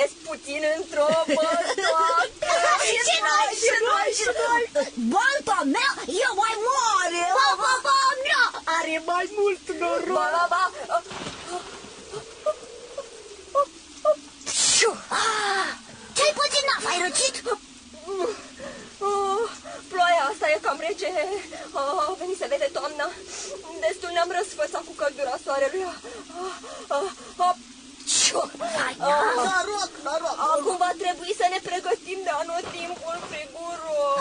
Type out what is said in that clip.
investesc puțin într-o bătoacă. Și noi. Banta mea e mai mare. Baba mea are mai mult noroc. Ce-ai pățit, Naf? Ai răcit? Ploaia asta e cam rece. A venit să vede toamna. Destul ne-am răsfățat cu căldura soarelui. Noroc. Acum va trebui să ne pregătim de anotimpul frigului.